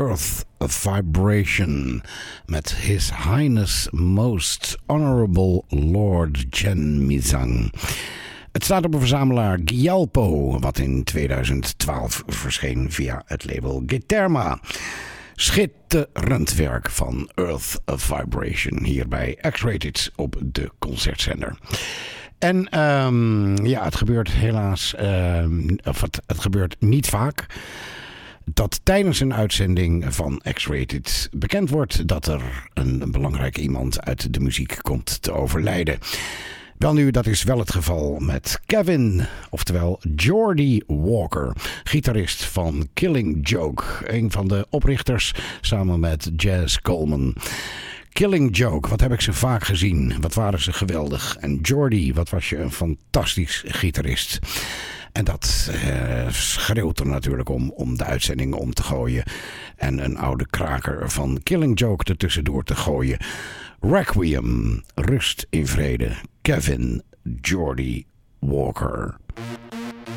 Earth Vibration met His Highness Most Honorable Lord Chen Mizang. Het staat op een verzamelaar Gyalpo, wat in 2012 verscheen via het label Giterma. Schitterend werk van Earth Vibration hier bij X-Rated op de concertzender. En het gebeurt helaas, het gebeurt niet vaak, dat tijdens een uitzending van X-Rated bekend wordt dat er een belangrijk iemand uit de muziek komt te overlijden. Welnu, dat is wel het geval met Kevin, oftewel Geordie Walker, gitarist van Killing Joke, een van de oprichters samen met Jazz Coleman. Killing Joke, wat heb ik ze vaak gezien, wat waren ze geweldig. En Geordie, wat was je een fantastisch gitarist. En dat schreeuwt er natuurlijk om de uitzending om te gooien en een oude kraker van Killing Joke ertussendoor te gooien. Requiem, rust in vrede, Kevin Geordie Walker.